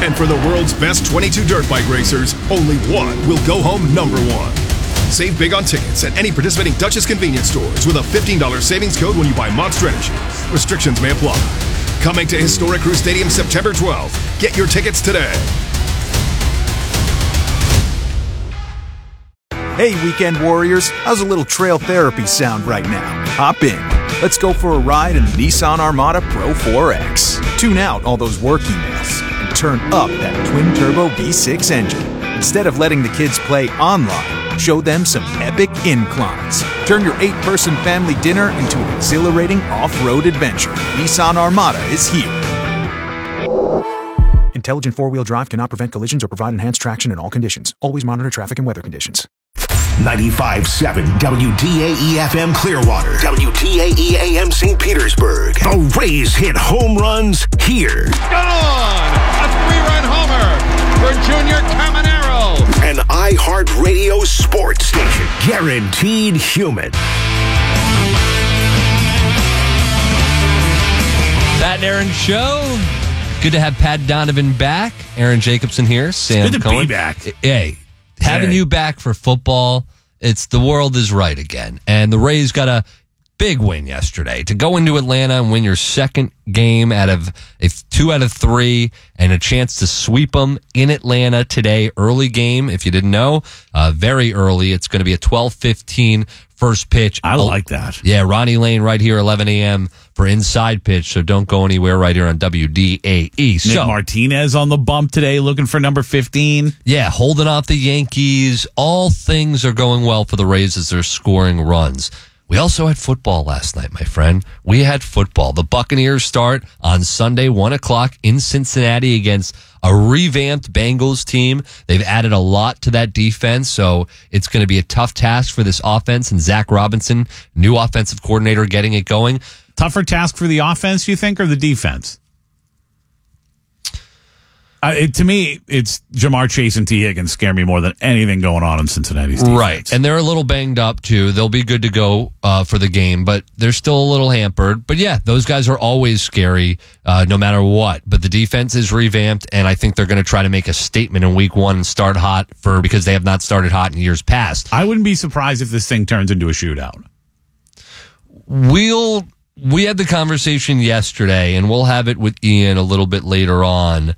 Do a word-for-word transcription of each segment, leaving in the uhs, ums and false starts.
And for the world's best twenty-two dirt bike racers, only one will go home number one. Save big on tickets at any participating Duchess convenience stores with a fifteen dollars savings code when you buy Monster Energy. Restrictions may apply. Coming to Historic Crew Stadium September twelfth. Get your tickets today. Hey, weekend warriors, how's a little trail therapy sound right now? Hop in. Let's go for a ride in the Nissan Armada Pro four X. Tune out all those work emails and turn up that twin-turbo V six engine. Instead of letting the kids play online, show them some epic inclines. Turn your eight-person family dinner into an exhilarating off-road adventure. Nissan Armada is here. Intelligent four-wheel drive cannot prevent collisions or provide enhanced traction in all conditions. Always monitor traffic and weather conditions. ninety-five point seven W D A E F M Clearwater, W D A E A M Saint Petersburg. The Rays hit home runs here. Gone! A three-run homer for Junior Caminero. An iHeartRadio sports station. Guaranteed human. Pat and Aaron Show. Good to have Pat Donovan back. Aaron Jacobson here. Sam Good to Cohen. be back. Hey, having Hey. you back for football, it's the world is right again. And the Rays got a big win yesterday to go into Atlanta and win your second game out of a two out of three and a chance to sweep them in Atlanta today. Early game, if you didn't know, uh, very early. It's going to be a twelve fifteen first pitch. I like that. Yeah, Ronnie Lane right here, eleven a.m. for inside pitch, so don't go anywhere right here on W D A E. Nick So, Martinez on the bump today, looking for number fifteen. yeah, holding off the Yankees. All things are going well for the Rays as they're scoring runs. We also had football last night, my friend. We had football. The Buccaneers start on Sunday, one o'clock in Cincinnati against a revamped Bengals team. They've added a lot to that defense, so it's going to be a tough task for this offense. And Zach Robinson, new offensive coordinator, getting it going. Tougher task for the offense, you think, or the defense? Uh, it, to me, it's Jamar Chase and T. Higgins scare me more than anything going on in Cincinnati's defense. Right, and they're a little banged up, too. They'll be good to go uh, for the game, but they're still a little hampered. But, yeah, those guys are always scary uh, no matter what. But the defense is revamped, and I think they're going to try to make a statement in week one and start hot for because they have not started hot in years past. I wouldn't be surprised if this thing turns into a shootout. We'll we had the conversation yesterday, and we'll have it with Ian a little bit later on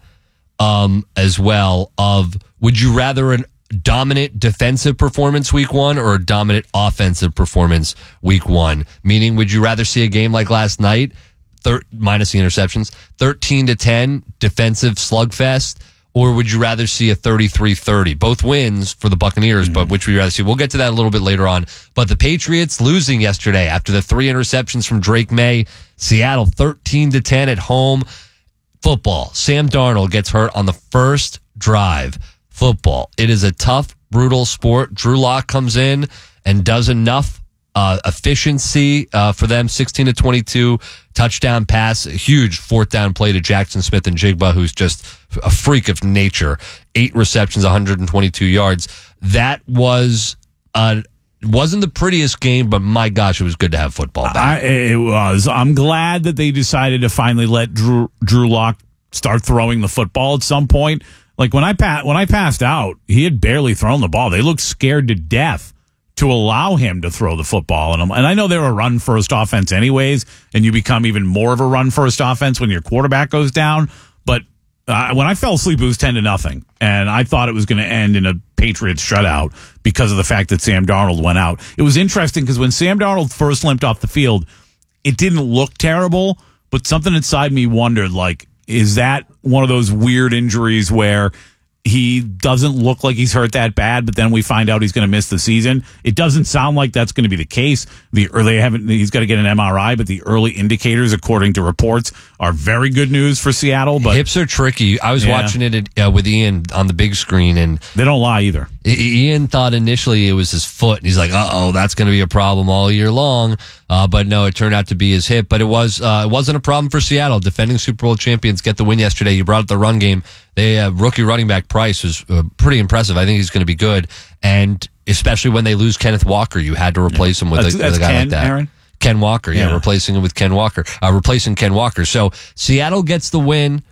um, as well, of would you rather an dominant defensive performance week one or a dominant offensive performance week one? Meaning, would you rather see a game like last night, thir- minus the interceptions, thirteen to ten defensive slugfest, or would you rather see a thirty-three thirty? Both wins for the Buccaneers, mm-hmm. but which would you rather see? We'll get to that a little bit later on. But the Patriots losing yesterday after the three interceptions from Drake May. Seattle thirteen to ten at home. Football. Sam Darnold gets hurt on the first drive. Football. It is a tough, brutal sport. Drew Lock comes in and does enough uh, efficiency uh, for them. sixteen to twenty-two touchdown pass. A huge fourth down play to Jackson Smith and Jigba, who's just a freak of nature. Eight receptions, one hundred twenty-two yards. That was a wasn't the prettiest game, but my gosh, it was good to have football back. I, it was. I'm glad that they decided to finally let Drew Drew Lock start throwing the football at some point. Like when I pa- when I passed out, he had barely thrown the ball. They looked scared to death to allow him to throw the football. And, and I know they're a run-first offense anyways, and you become even more of a run-first offense when your quarterback goes down. But uh, when I fell asleep, it was ten to nothing, and I thought it was going to end in a Patriots shutout because of the fact that Sam Darnold went out. It was interesting because when Sam Darnold first limped off the field, it didn't look terrible, but something inside me wondered, like, is that one of those weird injuries where he doesn't look like he's hurt that bad, but then we find out he's going to miss the season? It doesn't sound like that's going to be the case. The or they haven't. He's got to get an M R I, but the early indicators, according to reports, are very good news for Seattle. But hips are tricky. I was Yeah. watching it uh, with Ian on the big screen, and they don't lie either. I- Ian thought initially it was his foot, and he's like, "Uh oh, that's going to be a problem all year long." Uh, but no, it turned out to be his hip. But it was uh, it wasn't a problem for Seattle. Defending Super Bowl champions get the win yesterday. You brought up the run game. They uh, rookie running back Price was uh, pretty impressive. I think he's going to be good, and especially when they lose Kenneth Walker, you had to replace him with, That's- a, that's with a guy Ken, like that. Aaron? Ken Walker, yeah, Yeah. replacing him with Ken Walker, uh, replacing Ken Walker. So Seattle gets the win.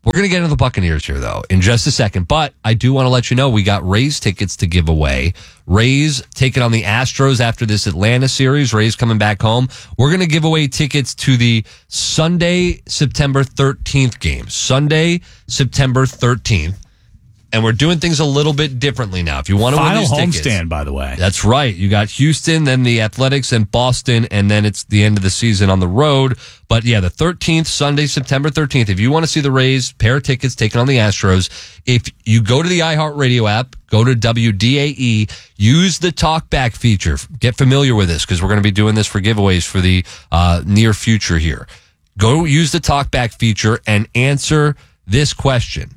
We're going to get into the Buccaneers here, though, in just a second. But I do want to let you know we got Rays tickets to give away. Rays taking on the Astros after this Atlanta series. Rays coming back home. We're going to give away tickets to the Sunday, September thirteenth game. Sunday, September thirteenth. And we're doing things a little bit differently now. If you want to win these tickets. Final homestand, by the way. That's right. You got Houston, then the Athletics, and Boston, and then it's the end of the season on the road. But yeah, the thirteenth, Sunday, September thirteenth. If you want to see the Rays, pair of tickets taking on the Astros, if you go to the iHeartRadio app, go to W D A E, use the talkback feature. Get familiar with this because we're going to be doing this for giveaways for the uh, near future here. Go use the talkback feature and answer this question.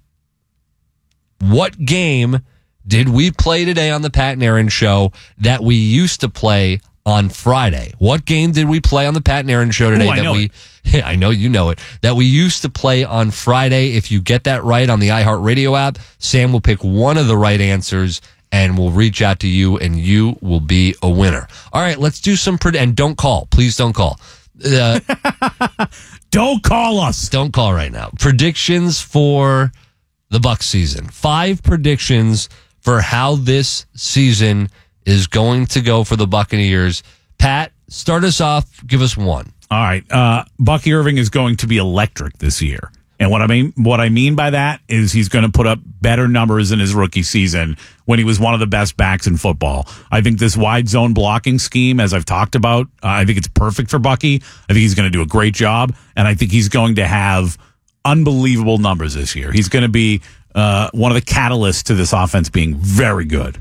What game did we play today on the Pat and Aaron show that we used to play on Friday? What game did we play on the Pat and Aaron show today Ooh, I that know we it. I know you know it. That we used to play on Friday. If you get that right on the iHeartRadio app, Sam will pick one of the right answers and we'll reach out to you and you will be a winner. All right, let's do some pred- and don't call. Please don't call. Uh, don't call us. Don't call right now. Predictions for the Bucs season. Five predictions for how this season is going to go for the Buccaneers. Pat, start us off. Give us one. All right. Uh, Bucky Irving is going to be electric this year. And what I mean, what I mean by that is he's going to put up better numbers in his rookie season when he was one of the best backs in football. I think this wide zone blocking scheme, as I've talked about, uh, I think it's perfect for Bucky. I think he's going to do a great job. And I think he's going to have unbelievable numbers this year. He's going to be uh, one of the catalysts to this offense being very good.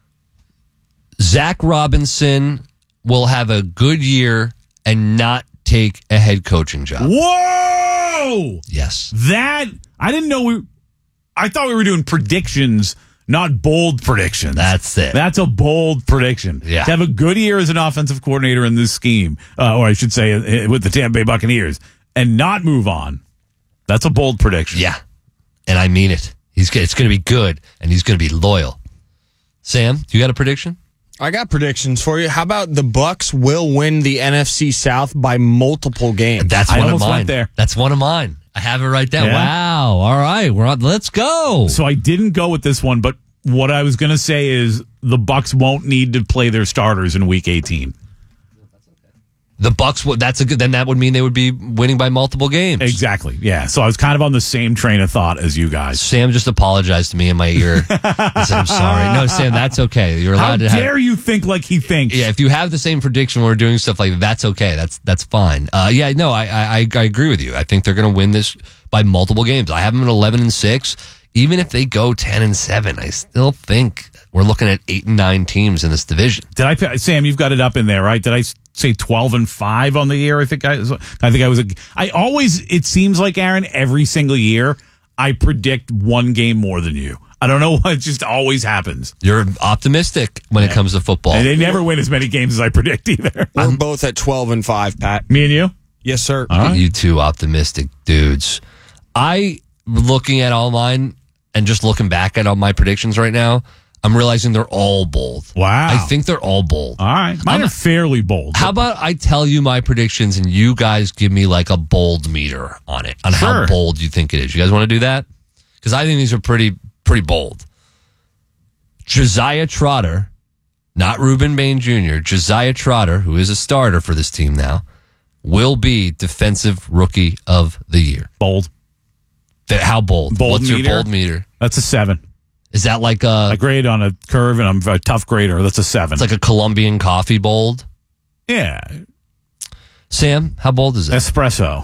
Zach Robinson will have a good year and not take a head coaching job. Whoa! Yes. That, I didn't know we, I thought we were doing predictions, not bold predictions. That's it. That's a bold prediction. Yeah. To have a good year as an offensive coordinator in this scheme, uh, or I should say uh, with the Tampa Bay Buccaneers, and not move on. That's a bold prediction. Yeah. And I mean it. He's It's going to be good, and he's going to be loyal. Sam, you got a prediction? I got predictions for you. How about the Bucs will win the N F C South by multiple games? That's I one of almost mine. went there. That's one of mine. I have it right there. Yeah. Wow. All right. We're on. Let's go. So I didn't go with this one, but what I was going to say is the Bucs won't need to play their starters in Week eighteen. The Bucs. would- That's a good. Then that would mean they would be winning by multiple games. Exactly. Yeah. So I was kind of on the same train of thought as you guys. Sam just apologized to me in my ear. I said, I'm sorry. No, Sam, that's okay. You're How allowed to have. dare you think like he thinks? Yeah, if you have the same prediction when we're doing stuff like that, that's okay. That's that's fine. Uh, yeah, no, I, I I agree with you. I think they're going to win this by multiple games. I have them at eleven and six. Even if they go ten and seven, I still think we're looking at eight and nine teams in this division. Did I, Sam? You've got it up in there, right? Did I say twelve and five on the year? I think I, I think I was. A, I always. It seems like Aaron. Every single year, I predict one game more than you. I don't know why. It just always happens. You're optimistic when it comes to football. And they never win as many games as I predict either. We're both at twelve and five, Pat. Me and you? Yes, sir. All right. You two optimistic dudes. I looking at all mine and just looking back at all my predictions right now, I'm realizing they're all bold. Wow. I think they're all bold. All right. Mine I'm- are fairly bold. How about I tell you my predictions and you guys give me like a bold meter on it, on how Sure. bold you think it is. You guys want to do that? Because I think these are pretty pretty bold. Josiah Trotter, not Reuben Bain Junior, Josiah Trotter, who is a starter for this team now, will be Defensive Rookie of the Year. bold? Th- How bold? Bold What's meter? your bold meter? That's a seven. Is that like a I grade on a curve, and I'm a tough grader. That's a seven. it's like a Colombian coffee bold? yeah, Sam, how bold is it? espresso.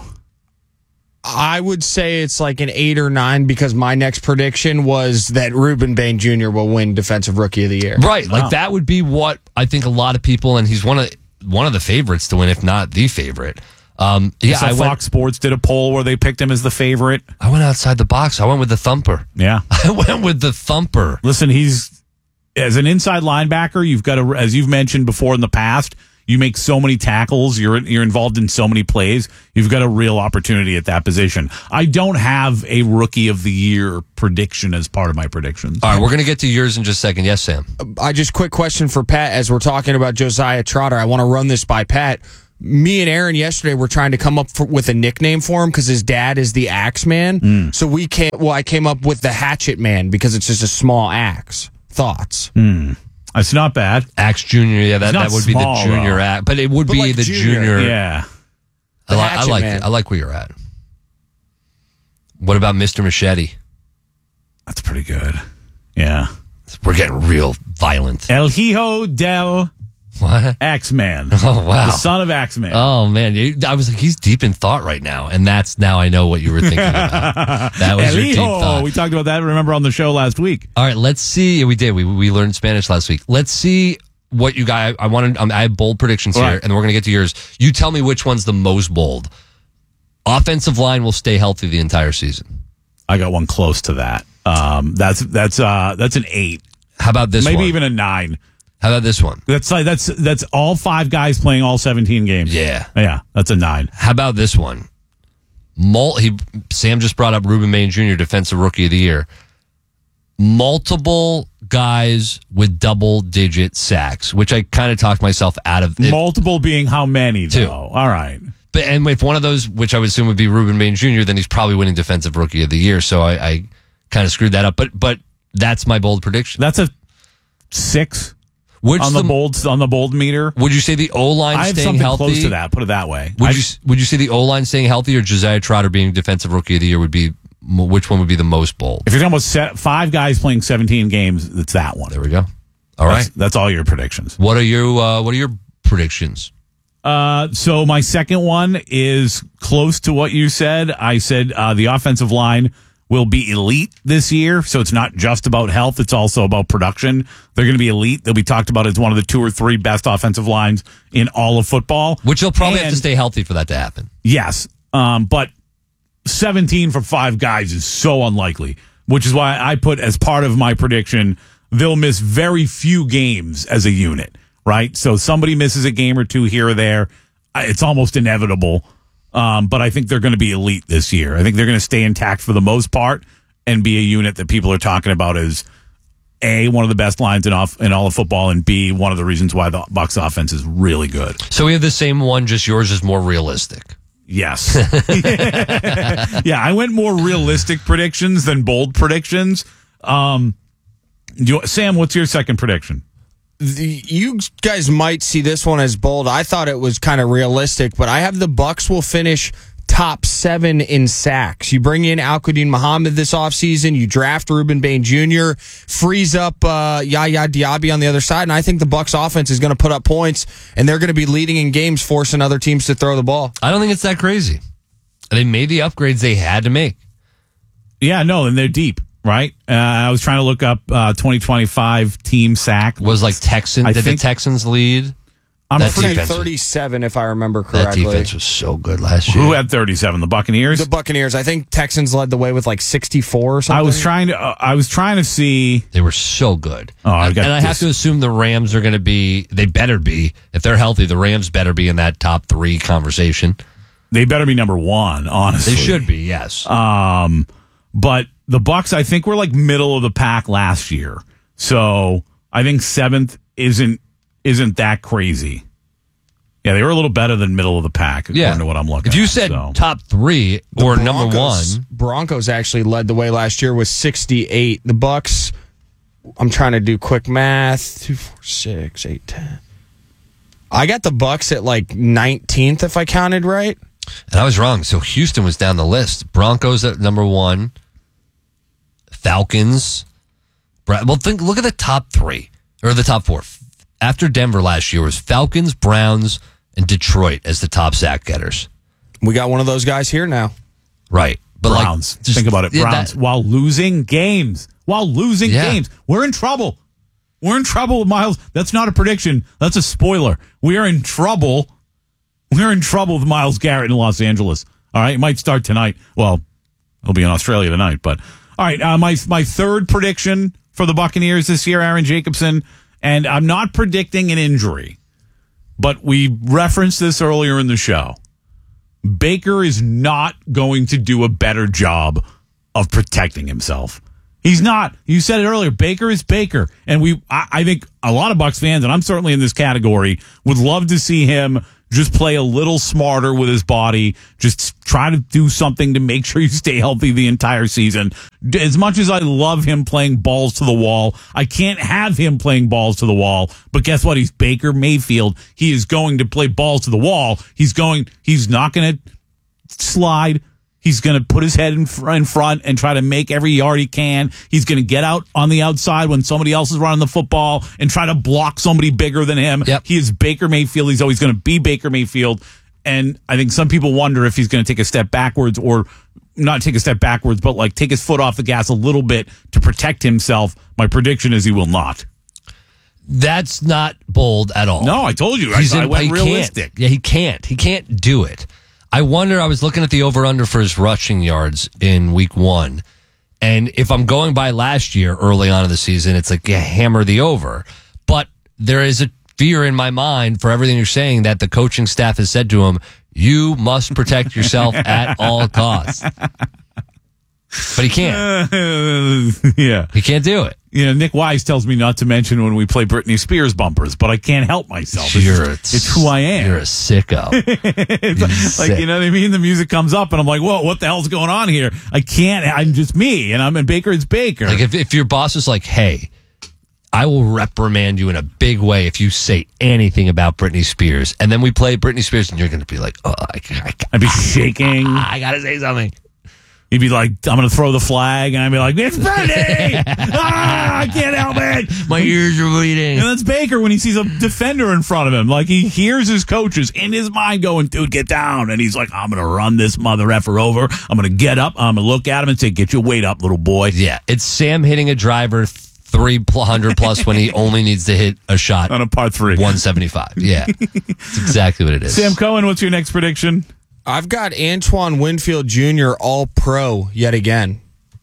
I would say it's like an eight or nine because my next prediction was that Reuben Bain Junior will win Defensive Rookie of the Year. Right, like Wow. that would be what I think a lot of people, and he's one of one of the favorites to win, if not the favorite. Um, yeah, So I Fox went. Sports did a poll where they picked him as the favorite. I went outside the box. I went with the thumper. Yeah. I went with the thumper. Listen, he's as an inside linebacker. You've got to, as you've mentioned before in the past, you make so many tackles. You're you're involved in so many plays. You've got a real opportunity at that position. I don't have a Rookie of the Year prediction as part of my predictions. All right, we're gonna get to yours in just a second. Yes, Sam. I just quick question for Pat as we're talking about Josiah Trotter. I want to run this by Pat. me and Aaron yesterday were trying to come up for, with a nickname for him because his dad is the Axe Man. Mm. So we came. Well, I came up with the Hatchet Man because it's just a small axe. Thoughts? Mm. That's not bad. Axe Junior, yeah, that, not that would small, be the junior though. axe, but it would But be like the junior. junior. Yeah. I, li- I Hatchet like Man. it. I like where you're at. What about Mister Machete? That's pretty good. Yeah. We're getting real violent. El Hijo del What? Axeman. Oh, wow. The son of Axeman. Oh, man. You- I was like, he's deep in thought right now. And that's now I know what you were thinking about. That was El your deep Hijo. thought. We talked about that, remember, on the show last week. All right, let's see. We did. We we learned Spanish last week. Let's see what you guys. I wanted. Um, I have bold predictions here, Right. and we're going to get to yours. You tell me which one's the most bold. Offensive line will stay healthy the entire season. I got one close to that. Um, that's that's uh, that's an eight. How about this Maybe one? even a nine. How about this one? That's like that's that's all five guys playing all seventeen games. Yeah. Yeah, that's a nine. How about this one? Mul- he, Sam just brought up Ruben Bain Junior, Defensive Rookie of the Year. Multiple guys with double-digit sacks, which I kind of talked myself out of. It, Multiple being how many, though? Two. All right. but and if one of those, which I would assume would be Ruben Bain Junior, then he's probably winning Defensive Rookie of the Year. So I, I kind of screwed that up. But but that's my bold prediction. That's a six Which on the, bold on the bold meter. Would you say the O line I have staying something healthy? close to that. Put it that way. Would I- you would you say the O line staying healthy or Josiah Trotter being Defensive Rookie of the Year would be which one would be the most bold? If you're talking about set, five guys playing seventeen games, it's that one. There we go. All right. That's, that's all your predictions. What are you uh, what are your predictions? Uh, so my second one is close to what you said. I said uh, the offensive line will be elite this year. So it's not just about health. It's also about production. They're going to be elite. They'll be talked about as one of the two or three best offensive lines in all of football. Which they'll probably have And- to stay healthy for that to happen. Yes. Um, but seventeen for five guys is so unlikely, which is why I put as part of my prediction, they'll miss very few games as a unit, right? So somebody misses a game or two here or there. I- It's almost inevitable. Um, but I think they're going to be elite this year. I think they're going to stay intact for the most part and be a unit that people are talking about as A, one of the best lines in off in all of football, and B, one of the reasons why the Bucs offense is really good. So we have the same one, just yours is more realistic. Yes. Yeah, I went more realistic predictions than bold predictions. Um, do you, Sam, what's your second prediction? The, you guys might see this one as bold. I thought it was kind of realistic, but I have the Bucs will finish top seven in sacks. You bring in Al-Qadim Muhammad this offseason. You draft Ruben Bain Junior, frees up uh, Yaya Diaby on the other side, and I think the Bucs offense is going to put up points, and they're going to be leading in games, forcing other teams to throw the ball. I don't think it's that crazy. They made the upgrades they had to make. Yeah, no, and they're deep, right? Uh, I was trying to look up uh, twenty twenty-five team sack. Was like Texans, I did think- the Texans lead? I'm that pretty, defense- thirty-seven, if I remember That correctly. defense was so good last year. who had thirty-seven? The Buccaneers? The Buccaneers. I think Texans led the way with like sixty-four or something. I was trying to. Uh, I was trying to see. They were so good. Oh, I and got and I have this. to assume the Rams are going to be, they better be, if they're healthy, the Rams better be in that top three conversation. They better be number one. Honestly, They should be, yes. Um, but the Bucks, I think, were like middle of the pack last year, so I think seventh isn't isn't that crazy. Yeah, they were a little better than middle of the pack, according yeah. to what I'm looking If you at, said so. top three The or number Broncos- one, Broncos actually led the way last year with sixty-eight. The Bucks, I'm trying to do quick math. Two, four, six, eight, ten. I got the Bucks at like nineteenth, if I counted right. and I was wrong. So Houston was down the list. Broncos at number one. Falcons. Bra- Well, think. Look at the top three or the top four. After Denver last year was Falcons, Browns, and Detroit as the top sack getters. We got one of those guys here now. Right, but Browns. Like, just- Think about it. yeah, Browns that- while losing games. While losing Yeah. games. We're in trouble. We're in trouble with Miles. That's not a prediction. That's a spoiler. We are in trouble. We're in trouble with Miles Garrett in Los Angeles. All right. It might start tonight. Well, it'll be in Australia tonight. But all right. Uh, my, my third prediction for the Buccaneers this year, Aaron Jacobson. And I'm not predicting an injury, but we referenced this earlier in the show. Baker is not going to do a better job of protecting himself. He's not. You said it earlier. Baker is Baker. And we, I, I think a lot of Bucs fans, and I'm certainly in this category, would love to see him just play a little smarter with his body. Just try to do something to make sure you stay healthy the entire season. As much as I love him playing balls to the wall, I can't have him playing balls to the wall. But guess what? He's Baker Mayfield. He is going to play balls to the wall. He's going, he's not going to slide. He's going to put his head in, fr- in front and try to make every yard he can. He's going to get out on the outside when somebody else is running the football and try to block somebody bigger than him. Yep. He is Baker Mayfield. He's always going to be Baker Mayfield. And I think some people wonder if he's going to take a step backwards or not take a step backwards, but like take his foot off the gas a little bit to protect himself. My prediction is he will not. That's not bold at all. No, I told you. He's I, I in- went he realistic. Can't. Yeah, he can't. He can't do it. I wonder, I was looking at the over-under for his rushing yards in week one. And if I'm going by last year, early on in the season, it's like, yeah, hammer the over. But there is a fear in my mind for everything you're saying that the coaching staff has said to him, you must protect yourself at all costs. But he can't. Yeah. He can't do it. You know, Nick Wise tells me not to mention when we play Britney Spears bumpers, but I can't help myself. It's, You're a, it's who I am. You're a sicko. It's You're like, sick. you know what I mean? The music comes up and I'm like, whoa, what the hell's going on here? I can't. I'm just me. And I'm in Baker. It's Baker. Like if, if your boss is like, hey, I will reprimand you in a big way if you say anything about Britney Spears. And then we play Britney Spears and you're going to be like, oh, I, I, I'd be shaking. I got to say something. He'd be like, I'm going to throw the flag. And I'd be like, it's Britney. ah, I can't help it. My ears are bleeding. And that's Baker when he sees a defender in front of him. Like he hears his coaches in his mind going, dude, get down. And he's like, I'm going to run this mother effer over. I'm going to get up. I'm going to look at him and say, get your weight up, little boy. Yeah, it's Sam hitting a driver three hundred plus when he only needs to hit a shot On a par three. one seventy-five. Yeah, it's exactly what it is. Sam Cohen, what's your next prediction? I've got Antoine Winfield Junior all pro yet again.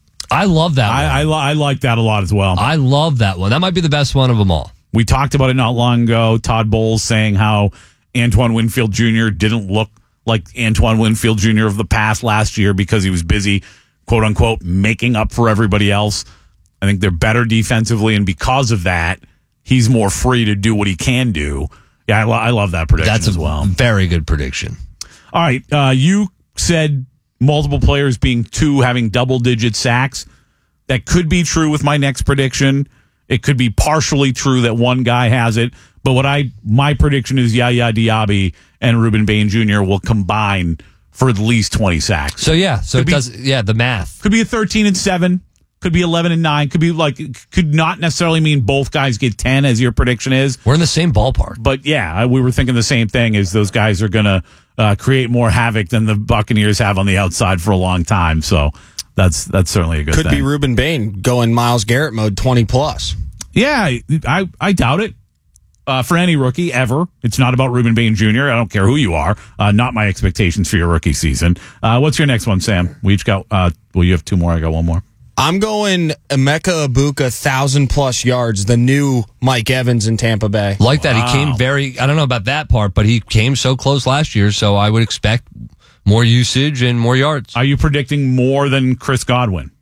I love that one. I, I, li- I like that a lot as well. I love that one. That might be the best one of them all. We talked about it not long ago. Todd Bowles saying how Antoine Winfield Junior didn't look like Antoine Winfield Junior of the past last year because he was busy, quote unquote, making up for everybody else. I think they're better defensively, and because of that, he's more free to do what he can do. Yeah, I, lo- I love that prediction That's a as well. very good prediction. All right, uh, you said multiple players being two having double-digit sacks. That could be true with my next prediction. It could be partially true that one guy has it. But what I my prediction is Yaya Diaby and Reuben Bain Junior will combine for at least twenty sacks. So yeah, so Could it be- does. Yeah, the math. Could be a thirteen and seven. Could be eleven and nine. Could be like could not necessarily mean both guys get ten as your prediction is. We're in the same ballpark. But yeah, we were thinking the same thing. Is those guys are going to uh, create more havoc than the Buccaneers have on the outside for a long time. So that's that's certainly a good Could thing. be Reuben Bain going Myles Garrett mode twenty plus. Yeah, I I doubt it. Uh, for any rookie ever, it's not about Reuben Bain Junior I don't care who you are. Uh, not my expectations for your rookie season. Uh, what's your next one, Sam? We each got. Uh, well, you have two more. I got one more. I'm going Emeka Ibuka thousand plus yards, the new Mike Evans in Tampa Bay. Like that, Wow. he came very. I don't know about that part, but he came so close last year. So I would expect more usage and more yards. Are you predicting more than Chris Godwin?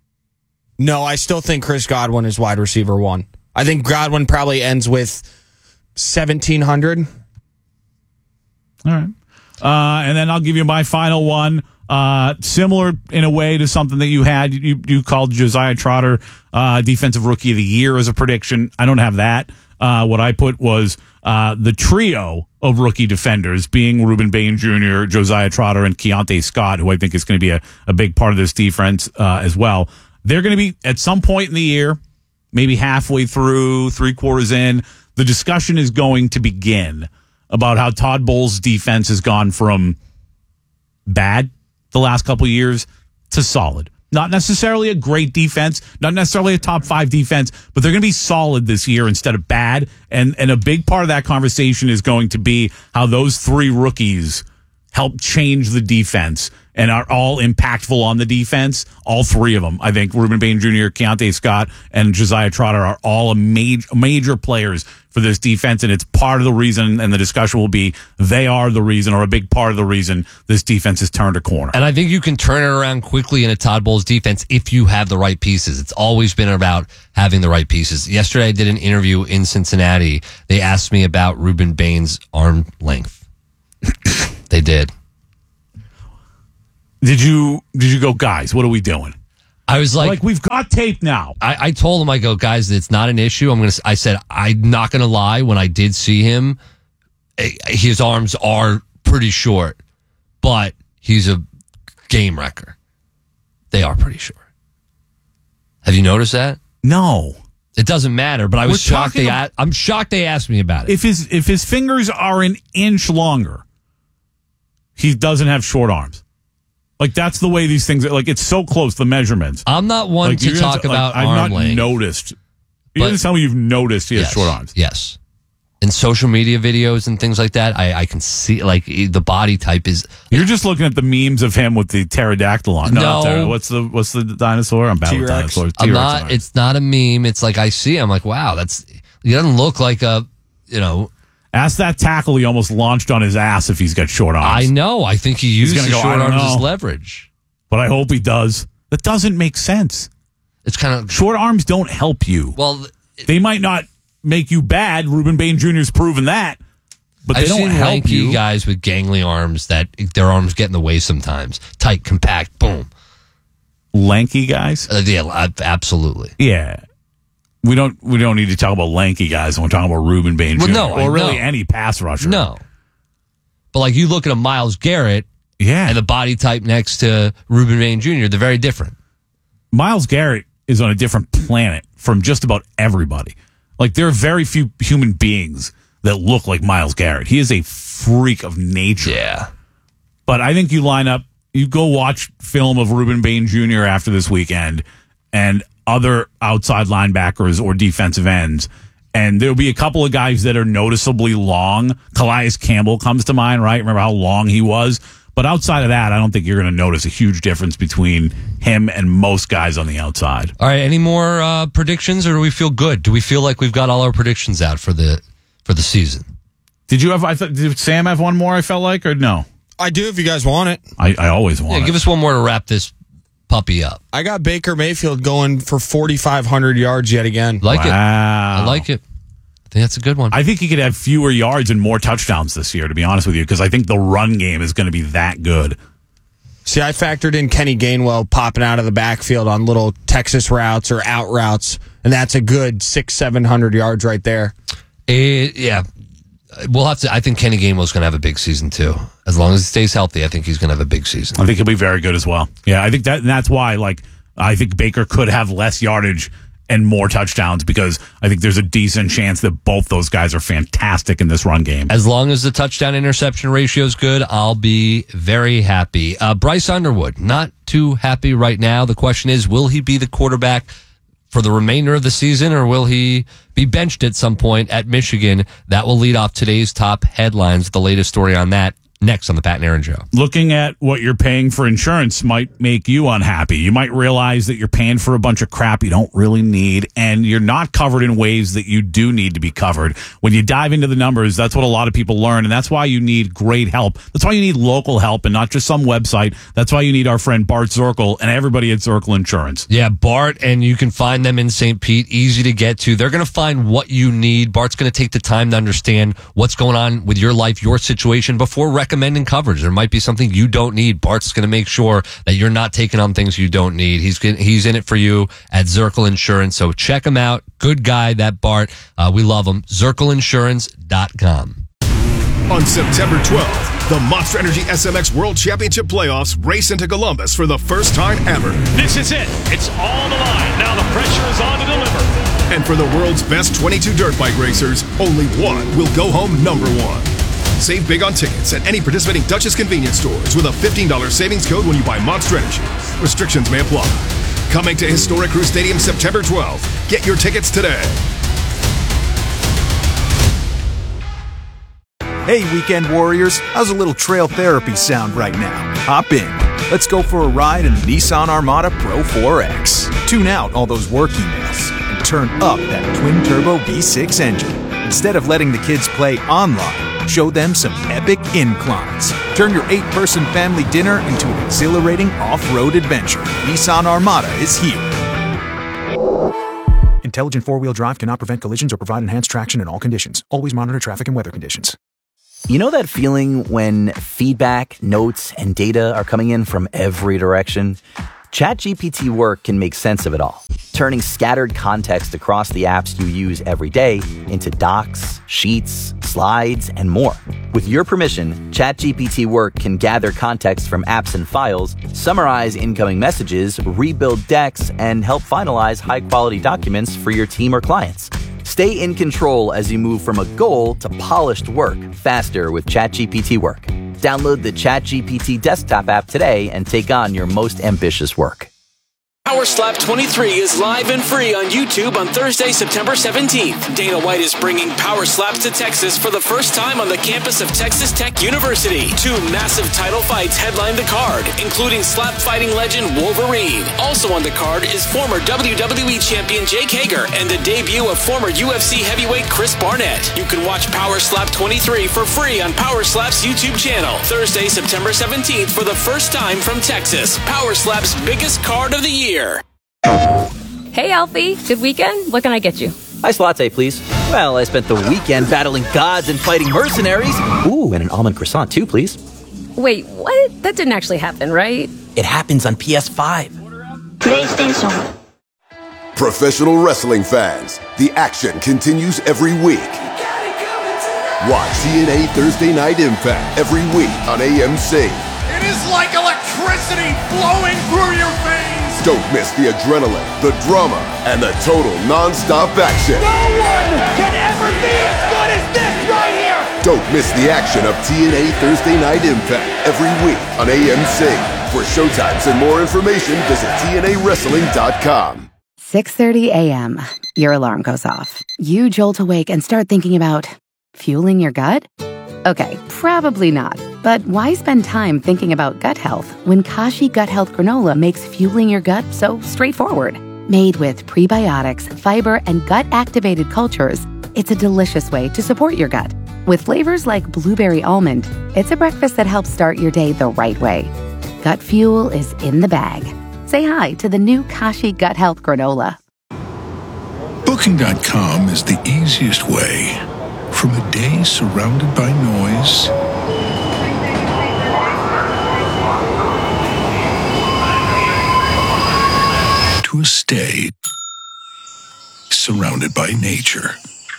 No, I still think Chris Godwin is wide receiver one. I think Godwin probably ends with seventeen hundred. All right. Uh, and then I'll give you my final one. Uh, similar in a way to something that you had. You, you called Josiah Trotter uh, Defensive Rookie of the Year as a prediction. I don't have that. Uh, what I put was uh, the trio of rookie defenders being Reuben Bain Junior, Josiah Trotter, and Keontae Scott, who I think is going to be a, a big part of this defense uh, as well. They're going to be at some point in the year, maybe halfway through, three quarters in, the discussion is going to begin about how Todd Bowles' defense has gone from bad the last couple of years to solid. Not necessarily a great defense, not necessarily a top five defense, but they're going to be solid this year instead of bad. And and a big part of that conversation is going to be how those three rookies help change the defense and are all impactful on the defense. All three of them. I think Reuben Bain Junior, Keontae Scott, and Josiah Trotter are all a major, major players for this defense, and it's part of the reason, and the discussion will be they are the reason, or a big part of the reason, this defense has turned a corner. And I think you can turn it around quickly in a Todd Bowles defense if you have the right pieces. It's always been about having the right pieces. Yesterday I did an interview in Cincinnati. They asked me about Reuben Bain's arm length. They did. Did you did you go, guys, what are we doing? I was like, like we've got tape now. I, I told him, I go, guys, it's not an issue. I'm gonna. I said, I'm not gonna lie. When I did see him, his arms are pretty short, but he's a game wrecker. They are pretty short. Have you noticed that? No, it doesn't matter. But I was We're shocked. They, about, I'm shocked they asked me about it. If his if his fingers are an inch longer, he doesn't have short arms. Like, that's the way these things are. Like, it's so close, the measurements. I'm not one like, to talk to, about like, arm I've not length. noticed. You But- didn't tell me you've noticed he has Yes, short arms. Yes. In social media videos and things like that, I, I can see, like, the body type is... You're just looking at the memes of him with the pterodactyl on. No, No. not pter- what's the what's the dinosaur? I'm bad with T-Rex. dinosaurs. I'm T-Rex, not... sorry. It's not a meme. It's like, I see, I'm like, wow, that's... He doesn't look like a, you know... Ask that tackle he almost launched on his ass if he's got short arms. I know. I think he uses gonna go, short I don't arms as know. leverage. But I hope he does. That doesn't make sense. It's kind of... Short arms don't help you. Well, They might not make you bad. Ruben Bain Junior's proven that. But they I've don't seen help lanky you. guys with gangly arms that their arms get in the way sometimes. Tight, compact, boom. Lanky guys? Uh, yeah, ab- absolutely. Yeah. We don't we don't need to talk about lanky guys when we're talking about Ruben Bain Well, Junior no, I or really know. any pass rusher. No. But like you look at a Myles Garrett Yeah. and the body type next to Ruben Bain Junior, they're very different. Myles Garrett is on a different planet from just about everybody. Like, there are very few human beings that look like Myles Garrett. He is a freak of nature. Yeah. But I think you line up, you go watch film of Ruben Bain Junior after this weekend and other outside linebackers or defensive ends, and there'll be a couple of guys that are noticeably long. Calais Campbell comes to mind, right? Remember how long he was? But outside of that, I don't think you're going to notice a huge difference between him and most guys on the outside. All right. Any more uh, predictions, or do we feel good? Do we feel like we've got all our predictions out for the for the season? Did you have, I thought, did Sam have one more, I felt like, or no? I do if you guys want it. I, I always want Yeah, it. give us one more to wrap this puppy up. I got Baker Mayfield going for forty-five hundred yards yet again. Like it. Wow. I like it. I think that's a good one. I think he could have fewer yards and more touchdowns this year, to be honest with you, because I think the run game is going to be that good. See, I factored in Kenny Gainwell popping out of the backfield on little Texas routes or out routes, and that's a good six, seven hundred yards right there. It, yeah. We'll have to. I think Kenny Gainwell's going to have a big season too. As long as he stays healthy, I think he's going to have a big season. I think he'll be very good as well. Yeah, I think that, and that's why, like, I think Baker could have less yardage and more touchdowns because I think there's a decent chance that both those guys are fantastic in this run game. As long as the touchdown interception ratio is good, I'll be very happy. Uh, Bryce Underwood, not too happy right now. The question is, will he be the quarterback for the remainder of the season, or will he be benched at some point at Michigan? That will lead off today's top headlines. The latest story on that next on the Pat and Aaron Show. Looking at what you're paying for insurance might make you unhappy. You might realize that you're paying for a bunch of crap you don't really need, and you're not covered in ways that you do need to be covered. When you dive into the numbers, that's what a lot of people learn, and that's why you need great help. That's why you need local help and not just some website. That's why you need our friend Bart Zirkle and everybody at Zirkle Insurance. Yeah, Bart, and you can find them in Saint Pete, easy to get to. They're going to find what you need. Bart's going to take the time to understand what's going on with your life, your situation, before recommending coverage. There might be something you don't need. Bart's going to make sure that you're not taking on things you don't need. He's he's in it for you at Zirkle Insurance, so check him out. Good guy, that Bart. Uh, we love him. Zirkle Insurance dot com. On September twelfth, the Monster Energy S M X World Championship Playoffs race into Columbus for the first time ever. This is it. It's all the line. Now the pressure is on to deliver. And for the world's best twenty-two dirt bike racers, only one will go home number one. Save big on tickets at any participating Dutchess convenience stores with a fifteen dollars savings code when you buy Monster Energy. Restrictions may apply. Coming to Historic Crew Stadium September twelfth. Get your tickets today. Hey, weekend warriors, how's a little trail therapy sound right now? Hop in. Let's go for a ride in the Nissan Armada Pro four X. Tune out all those work emails and turn up that twin-turbo V six engine. Instead of letting the kids play online, show them some epic inclines. Turn your eight-person family dinner into an exhilarating off-road adventure. Nissan Armada is here. Intelligent four-wheel drive cannot prevent collisions or provide enhanced traction in all conditions. Always monitor traffic and weather conditions. You know that feeling when feedback, notes, and data are coming in from every direction? ChatGPT Work can make sense of it all, turning scattered context across the apps you use every day into docs, sheets, slides, and more. With your permission, ChatGPT Work can gather context from apps and files, summarize incoming messages, rebuild decks, and help finalize high-quality documents for your team or clients. Stay in control as you move from a goal to polished work faster with ChatGPT Work. Download the ChatGPT desktop app today and take on your most ambitious work. Power Slap twenty-three is live and free on YouTube on Thursday, September seventeenth. Dana White is bringing Power Slaps to Texas for the first time on the campus of Texas Tech University. Two massive title fights headline the card, including slap fighting legend Wolverine. Also on the card is former W W E champion Jake Hager and the debut of former U F C heavyweight Chris Barnett. You can watch Power Slap twenty-three for free on Power Slap's YouTube channel. Thursday, September seventeenth for the first time from Texas. Power Slap's biggest card of the year. Hey, Alfie. Good weekend? What can I get you? Iced latte, please. Well, I spent the weekend battling gods and fighting mercenaries. Ooh, and an almond croissant, too, please. Wait, what? That didn't actually happen, right? It happens on P S five. PlayStation. Professional wrestling fans, the action continues every week. Watch T N A Thursday Night Impact every week on A M C. It is like electricity flowing through your veins. Don't miss the adrenaline, the drama, and the total non-stop action. No one can ever be as good as this right here! Don't miss the action of T N A Thursday Night Impact every week on A M C. For showtimes and more information, visit T N A wrestling dot com. six thirty a.m. Your alarm goes off. You jolt awake and start thinking about fueling your gut? Okay, probably not. But why spend time thinking about gut health when Kashi Gut Health Granola makes fueling your gut so straightforward? Made with prebiotics, fiber, and gut-activated cultures, it's a delicious way to support your gut. With flavors like blueberry almond, it's a breakfast that helps start your day the right way. Gut fuel is in the bag. Say hi to the new Kashi Gut Health Granola. Booking dot com is the easiest way. From a day surrounded by noise to a stay surrounded by nature.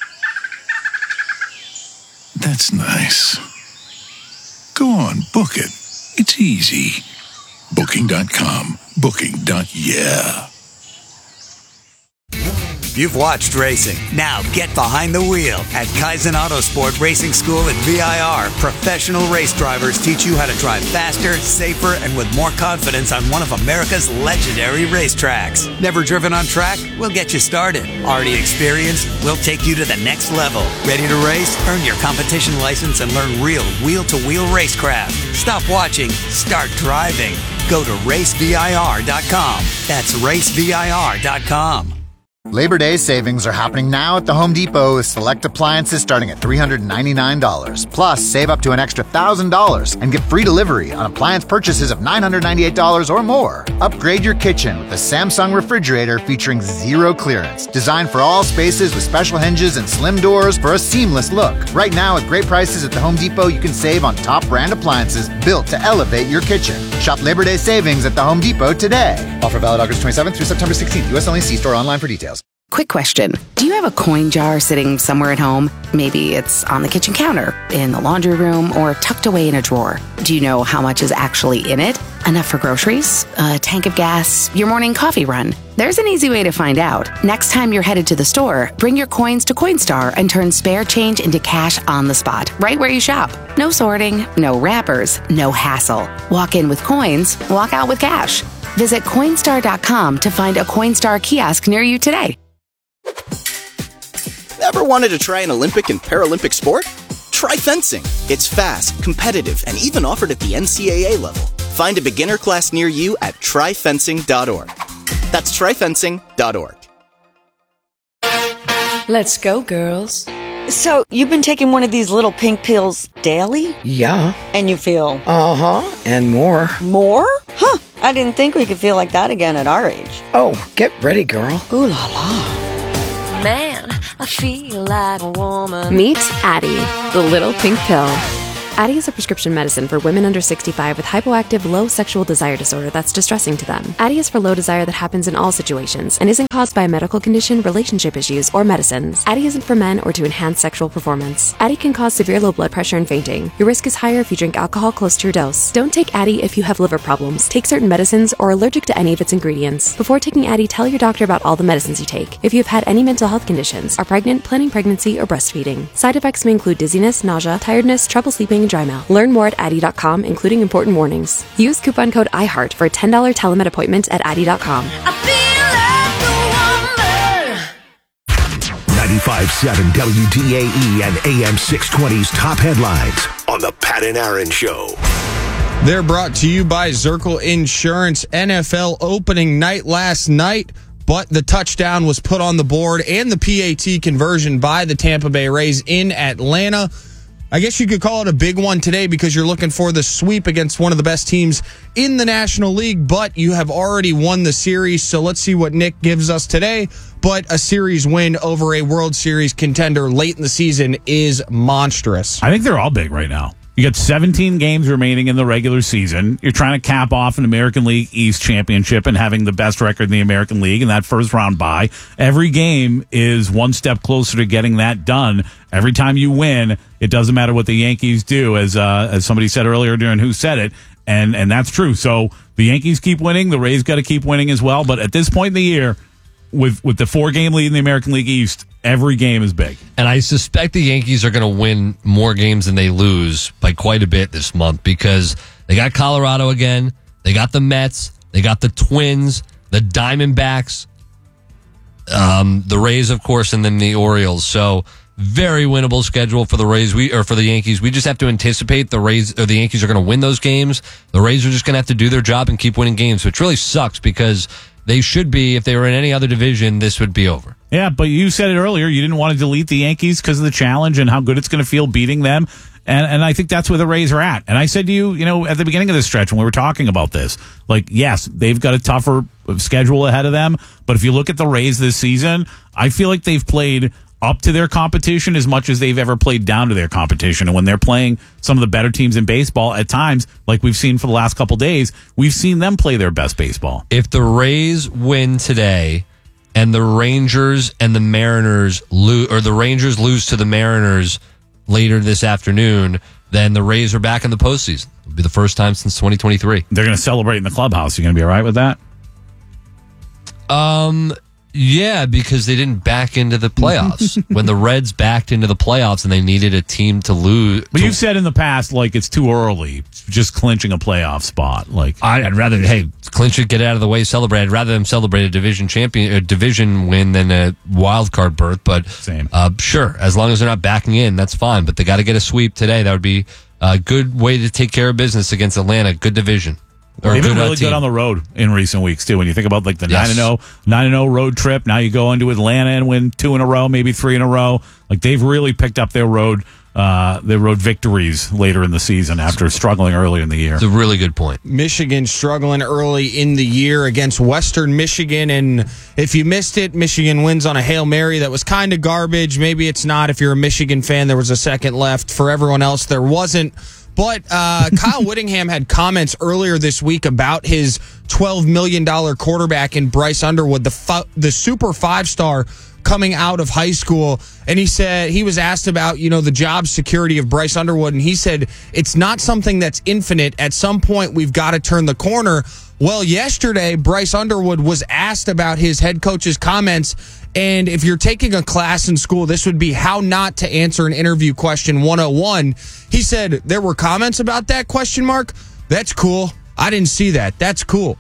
That's nice. Go on, book it. It's easy. Booking dot com. Booking. Yeah. You've watched racing. Now get behind the wheel. At Kaizen Autosport Racing School at V I R, professional race drivers teach you how to drive faster, safer, and with more confidence on one of America's legendary racetracks. Never driven on track? We'll get you started. Already experienced? We'll take you to the next level. Ready to race? Earn your competition license and learn real wheel-to-wheel racecraft. Stop watching. Start driving. Go to race V I R dot com. That's race V I R dot com. Labor Day savings are happening now at the Home Depot with select appliances starting at three hundred ninety-nine dollars. Plus, save up to an extra one thousand dollars and get free delivery on appliance purchases of nine hundred ninety-eight dollars or more. Upgrade your kitchen with a Samsung refrigerator featuring zero clearance. Designed for all spaces with special hinges and slim doors for a seamless look. Right now, at great prices at the Home Depot, you can save on top brand appliances built to elevate your kitchen. Shop Labor Day savings at the Home Depot today. Offer valid August twenty-seventh through September sixteenth. U S only. See store online for details. Quick question. Do you have a coin jar sitting somewhere at home? Maybe it's on the kitchen counter, in the laundry room, or tucked away in a drawer. Do you know how much is actually in it? Enough for groceries? A tank of gas? Your morning coffee run? There's an easy way to find out. Next time you're headed to the store, bring your coins to Coinstar and turn spare change into cash on the spot, right where you shop. No sorting, no wrappers, no hassle. Walk in with coins, walk out with cash. Visit Coinstar dot com to find a Coinstar kiosk near you today. Ever wanted to try an Olympic and Paralympic sport? Try fencing. It's fast, competitive, and even offered at the N C A A level. Find a beginner class near you at try fencing dot org. That's try fencing dot org. Let's go, girls. So, you've been taking one of these little pink pills daily? Yeah. And you feel? Uh-huh, and more. More? Huh, I didn't think we could feel like that again at our age. Oh, get ready, girl. Ooh la la. Man, I feel like a woman. Meet Addie, the little pink pill. Addie is a prescription medicine for women under sixty-five with hypoactive low sexual desire disorder that's distressing to them. Addie is for low desire that happens in all situations and isn't caused by a medical condition, relationship issues, or medicines. Addie isn't for men or to enhance sexual performance. Addie can cause severe low blood pressure and fainting. Your risk is higher if you drink alcohol close to your dose. Don't take Addie if you have liver problems, take certain medicines, or are allergic to any of its ingredients. Before taking Addie, tell your doctor about all the medicines you take. If you have had any mental health conditions, are pregnant, planning pregnancy, or breastfeeding. Side effects may include dizziness, nausea, tiredness, trouble sleeping, and dry mouth. Learn more at Addie dot com, including important warnings. Use coupon code iHeart for a ten dollars telemed appointment at Addie dot com. ninety-five point seven W D A E and A M six twenty's top headlines on the Pat and Aaron Show. They're brought to you by Zirkle Insurance. N F L opening night last night, but the touchdown was put on the board and the P A T conversion by the Tampa Bay Rays in Atlanta. I guess you could call it a big one today because you're looking for the sweep against one of the best teams in the National League, but you have already won the series, so let's see what Nick gives us today. But a series win over a World Series contender late in the season is monstrous. I think they're all big right now. You got seventeen games remaining in the regular season. You're trying to cap off an American League East championship and having the best record in the American League in that first round bye. Every game is one step closer to getting that done. Every time you win, it doesn't matter what the Yankees do, as uh, as somebody said earlier during Who Said It, and and that's true. So the Yankees keep winning, the Rays got to keep winning as well. But at this point in the year, with with the four game lead in the American League East, every game is big. And I suspect the Yankees are going to win more games than they lose by quite a bit this month because they got Colorado again, they got the Mets, they got the Twins, the Diamondbacks, um, the Rays, of course, and then the Orioles. So very winnable schedule for the Rays. We or for the Yankees. We just have to anticipate the Rays or the Yankees are going to win those games. The Rays are just going to have to do their job and keep winning games, which really sucks because they should be. If they were in any other division, this would be over. Yeah, but you said it earlier. You didn't want to delete the Yankees because of the challenge and how good it's going to feel beating them. And and I think that's where the Rays are at. And I said to you, you know, at the beginning of this stretch when we were talking about this, like, yes, they've got a tougher schedule ahead of them. But if you look at the Rays this season, I feel like they've played up to their competition as much as they've ever played down to their competition. And when they're playing some of the better teams in baseball at times, like we've seen for the last couple days, we've seen them play their best baseball. If the Rays win today and the Rangers and the Mariners lose, or the Rangers lose to the Mariners later this afternoon, then the Rays are back in the postseason. It'll be the first time since twenty twenty-three. They're going to celebrate in the clubhouse. You going to be all right with that? Um, yeah, because they didn't back into the playoffs. When the Reds backed into the playoffs and they needed a team to lose. But to, you've said in the past, like, it's too early, just clinching a playoff spot. Like, I'd rather, hey, clinch it, get it out of the way, celebrate. I'd rather them celebrate a division champion, a division win than a wild card berth. But same. Uh, sure, as long as they're not backing in, that's fine. But they got to get a sweep today. That would be a good way to take care of business against Atlanta. Good division. Or They've been good really team. good on the road in recent weeks, too. When you think about like the Yes. nine and oh, nine and oh road trip, now you go into Atlanta and win two in a row, maybe three in a row. Like, they've really picked up their road uh, their road victories later in the season after struggling early in the year. It's a really good point. Michigan struggling early in the year against Western Michigan. And if you missed it, Michigan wins on a Hail Mary that was kind of garbage. Maybe it's not. If you're a Michigan fan, there was a second left. For everyone else, there wasn't. But uh, Kyle Whittingham had comments earlier this week about his twelve million dollars quarterback in Bryce Underwood, the fu- the super five-star coming out of high school. And he said, he was asked about, you know, the job security of Bryce Underwood. And he said, it's not something that's infinite. At some point, we've got to turn the corner. Well, yesterday, Bryce Underwood was asked about his head coach's comments. And if you're taking a class in school, this would be how not to answer an interview question one oh one. He said, there were comments about that question mark. That's cool. I didn't see that. That's cool.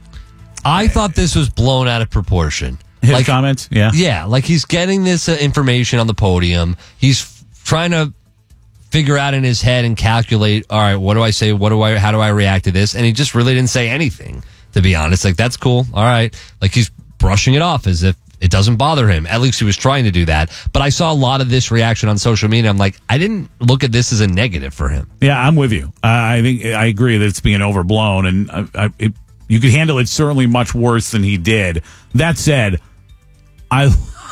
I thought this was blown out of proportion. His like, comments? Yeah. Yeah, like he's getting this uh, information on the podium. He's f- trying to figure out in his head and calculate, all right, what do I say? What do I, how do I react to this? And he just really didn't say anything, to be honest. Like, that's cool. All right. Like, he's brushing it off as if it doesn't bother him. At least he was trying to do that. But I saw a lot of this reaction on social media. I'm like, I didn't look at this as a negative for him. Yeah, I'm with you. Uh, I think I agree that it's being overblown, and I, I, it, you could handle it certainly much worse than he did. That said, I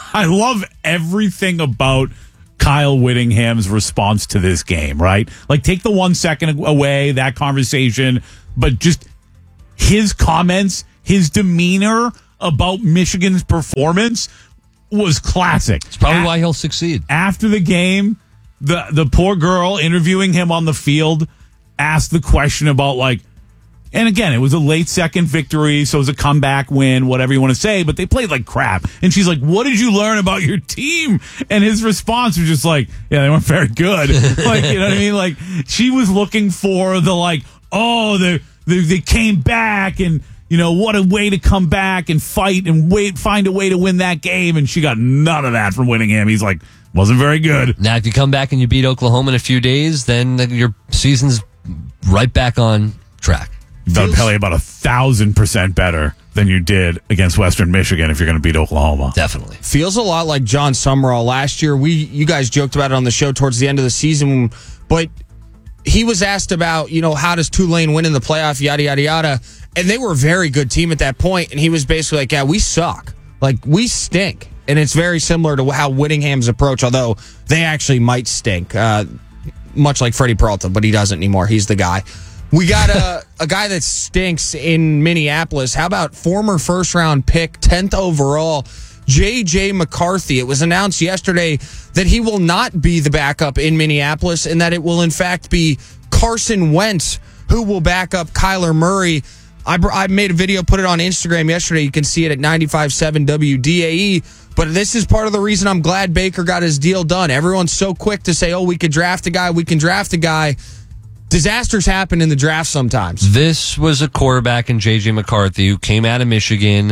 I love everything about Kyle Whittingham's response to this game, right? Like, take the one second away, that conversation, but just his comments, his demeanor about Michigan's performance was classic. It's probably At, why he'll succeed. After the game, the the poor girl interviewing him on the field asked the question about, like, and again, it was a late second victory, so it was a comeback win, whatever you want to say, but they played like crap. And she's like, what did you learn about your team? And his response was just like, yeah, they weren't very good. Like, you know what I mean? Like, she was looking for the, like, oh, they, they, they came back and, you know, what a way to come back and fight and wait, find a way to win that game. And she got none of that from Whittingham. He's like, wasn't very good. Now, if you come back and you beat Oklahoma in a few days, then your season's right back on track. You've done probably about a thousand percent better than you did against Western Michigan if you're going to beat Oklahoma. Definitely. Feels a lot like John Summerall last year. We, you guys joked about it on the show towards the end of the season, but he was asked about, you know, how does Tulane win in the playoff, yada, yada, yada. And they were a very good team at that point. And he was basically like, yeah, we suck. Like, we stink. And it's very similar to how Whittingham's approach, although they actually might stink, uh, much like Freddie Peralta, but he doesn't anymore. He's the guy. We got a, a guy that stinks in Minneapolis. How about former first-round pick, tenth overall, J J McCarthy? It was announced yesterday that he will not be the backup in Minneapolis and that it will, in fact, be Carson Wentz who will back up Kyler Murray. I, I made a video, put it on Instagram yesterday. You can see it at ninety-five point seven W D A E. But this is part of the reason I'm glad Baker got his deal done. Everyone's so quick to say, oh, we could draft a guy, we can draft a guy. Disasters happen in the draft sometimes. This was a quarterback in J J McCarthy who came out of Michigan,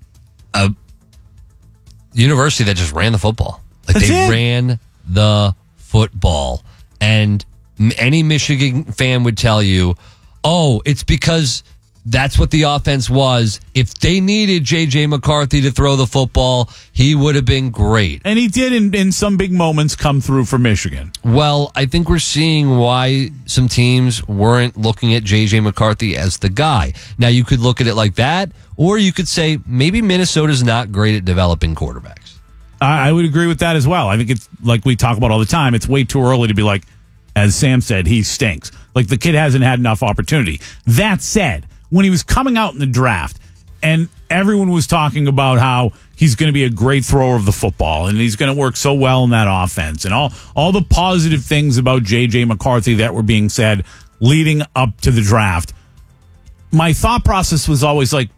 a university that just ran the football. Like, That's they it. ran the football. And any Michigan fan would tell you, oh, it's because that's what the offense was. If they needed J J McCarthy to throw the football, he would have been great. And he did in, in some big moments come through for Michigan. Well, I think we're seeing why some teams weren't looking at J J McCarthy as the guy. Now, you could look at it like that, or you could say maybe Minnesota's not great at developing quarterbacks. I, I would agree with that as well. I think it's like we talk about all the time. It's way too early to be like, as Sam said, he stinks. Like, the kid hasn't had enough opportunity. That said, when he was coming out in the draft and everyone was talking about how he's going to be a great thrower of the football and he's going to work so well in that offense and all, all the positive things about J J McCarthy that were being said leading up to the draft, my thought process was always like,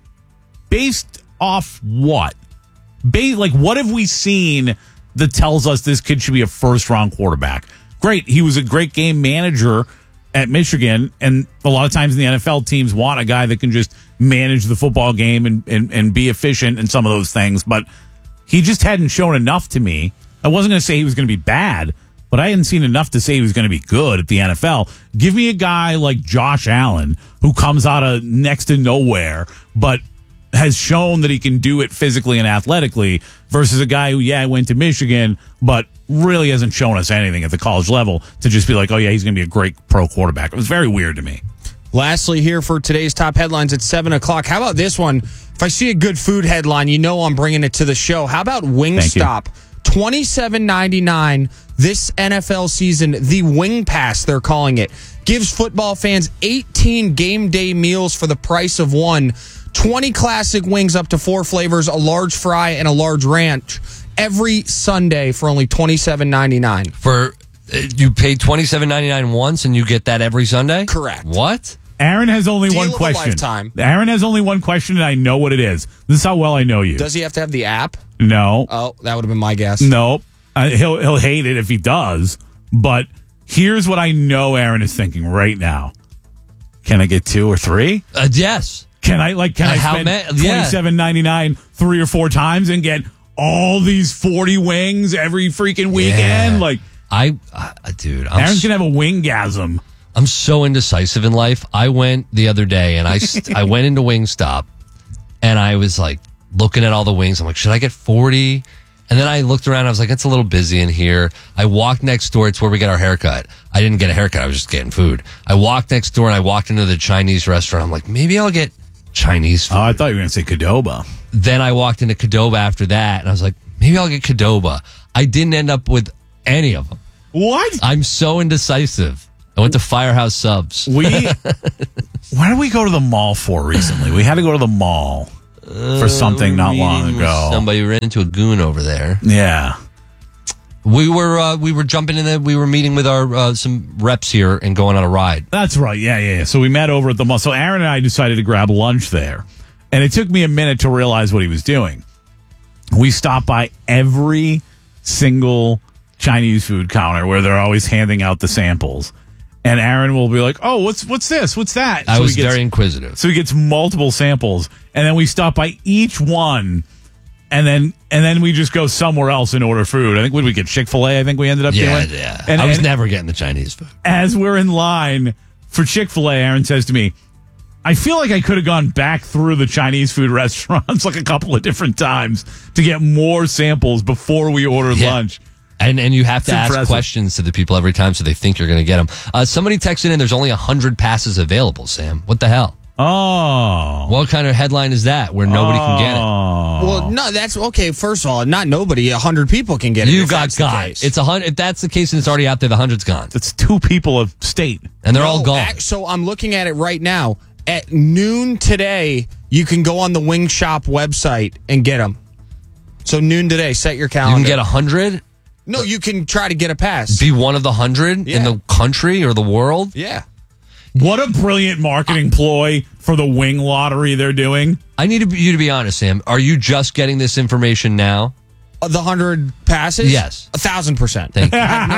based off what? Ba- like, what have we seen that tells us this kid should be a first-round quarterback? Great. He was a great game manager at Michigan, and a lot of times in the N F L, teams want a guy that can just manage the football game and, and, and be efficient in some of those things, but he just hadn't shown enough to me. I wasn't going to say he was going to be bad, but I hadn't seen enough to say he was going to be good at the N F L. Give me a guy like Josh Allen, who comes out of next to nowhere, but has shown that he can do it physically and athletically, versus a guy who, yeah, went to Michigan, but really hasn't shown us anything at the college level to just be like, oh, yeah, he's going to be a great pro quarterback. It was very weird to me. Lastly, here for today's top headlines at seven o'clock. How about this one? If I see a good food headline, you know I'm bringing it to the show. How about Wingstop? twenty-seven ninety-nine this N F L season. The Wing Pass, they're calling it. Gives football fans eighteen game day meals for the price of one. twenty classic wings up to four flavors, a large fry, and a large ranch every Sunday for only twenty-seven ninety-nine. For uh, you pay twenty-seven ninety-nine once and you get that every Sunday? Correct. What? Aaron has only Deal one of a question. lifetime. Aaron has only one question, and I know what it is. This is how well I know you. Does he have to have the app? No. Oh, that would have been my guess. No. Uh, he'll he'll hate it if he does. But here's what I know Aaron is thinking right now. Can I get two or three? Uh, yes. Can I like? Can Uh, I how spend ma- yeah. twenty-seven ninety-nine three or four times and get all these forty wings every freaking weekend? Yeah. Like, I, uh, dude, I'm Aaron's s- gonna have a winggasm. I'm so indecisive in life. I went the other day and I, st- I went into Wingstop and I was like looking at all the wings. I'm like, should I get forty? And then I looked around. I was like, it's a little busy in here. I walked next door. It's where we get our haircut. I didn't get a haircut. I was just getting food. I walked next door and I walked into the Chinese restaurant. I'm like, maybe I'll get Chinese food. Oh, I thought you were going to say Qdoba. Then I walked into Qdoba after that and I was like, maybe Maybe I'll get Qdoba. I didn't end up with any of them. What? I'm so indecisive. I went to Firehouse Subs. We, why did we go to the mall for recently? We had to go to the mall for something not long ago. Somebody ran into a goon over there. Yeah. We were uh, we were jumping in there. We were meeting with our uh, some reps here and going on a ride. That's right. Yeah, yeah, yeah. So we met over at the mall. So Aaron and I decided to grab lunch there. And it took me a minute to realize what he was doing. We stopped by every single Chinese food counter where they're always handing out the samples. And Aaron will be like, oh, what's what's this? What's that? I so was he gets, very inquisitive. So he gets multiple samples. And then we stop by each one. And then and then we just go somewhere else and order food. I think when we get Chick-fil-A, I think we ended up yeah, doing. Yeah, and, I was and never getting the Chinese food. As we're in line for Chick-fil-A, Aaron says to me, I feel like I could have gone back through the Chinese food restaurants like a couple of different times to get more samples before we ordered yeah. lunch. And and you have It's to ask impressive. questions to the people every time so they think you're going to get them. Uh, somebody texted in, there's only one hundred passes available, Sam. What the hell? Oh. What kind of headline is that where nobody oh. can get it? Well, no, that's okay. First of all, not nobody, a hundred people can get it. You if got that's the got. case. It's a hundred. If that's the case and it's already out there, the hundred's gone. It's two people of state. And they're No, all gone. ac- So I'm looking at it right now. At noon today, you can go on the Wing Shop website and get them. So noon today, set your You calendar. can get a hundred? No, you can try to get a pass. Be one of the hundred Yeah. in the country or the world? Yeah. What a brilliant marketing ploy for the wing lottery they're doing. I need to be- you to be honest, Sam. Are you just getting this information now? Uh, the hundred passes? Yes. A thousand percent. Thank you.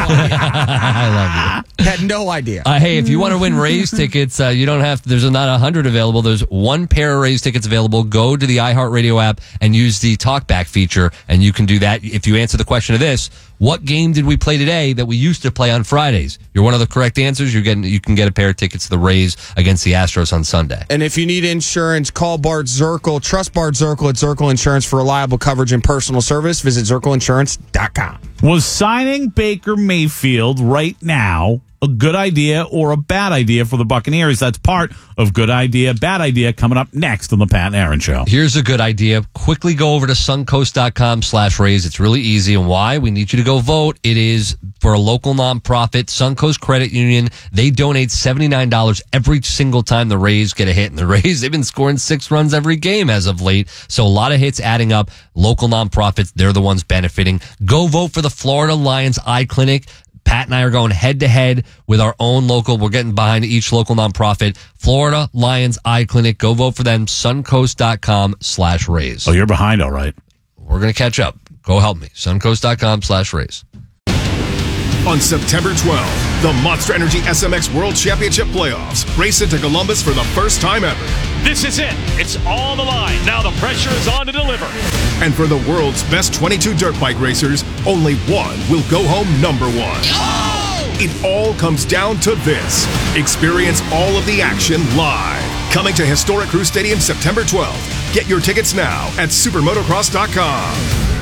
I love you. Had no idea. Uh, hey, if you want to win Rays tickets, uh, you don't have to, there's not a hundred available. There's one pair of Rays tickets available. Go to the iHeartRadio app and use the talkback feature, and you can do that. If you answer the question of this, what game did we play today that we used to play on Fridays? You're one of the correct answers. You're getting, you can get a pair of tickets to the Rays against the Astros on Sunday. And if you need insurance, call Bart Zirkel. Trust Bart Zirkel at Zirkel Insurance for reliable coverage and personal service. Visit zirkel insurance dot com. Was signing Baker Mayfield right now a good idea or a bad idea for the Buccaneers? That's part of Good Idea, Bad Idea coming up next on the Pat and Aaron Show. Here's a good idea. Quickly go over to suncoast.com slash raise. It's really easy. And why? We need you to go vote. It is for a local nonprofit, Suncoast Credit Union. They donate seventy-nine dollars every single time the Rays get a hit. And the Rays, they've been scoring six runs every game as of late. So a lot of hits adding up. Local nonprofits, they're the ones benefiting. Go vote for the Florida Lions Eye Clinic. Pat and I are going head to head with our own local. We're getting behind each local nonprofit. Florida Lions Eye Clinic. Go vote for them. Suncoast.com slash raise. Oh, you're behind, all right. We're going to catch up. Go help me. Suncoast.com slash raise. On September twelfth, the Monster Energy S M X World Championship Playoffs race into Columbus for the first time ever. This is it. It's all the line. Now the pressure is on to deliver. And for the world's best twenty-two dirt bike racers, only one will go home number one. Oh! It all comes down to this. Experience all of the action live. Coming to historic Crew Stadium September twelfth. Get your tickets now at supermotocross dot com.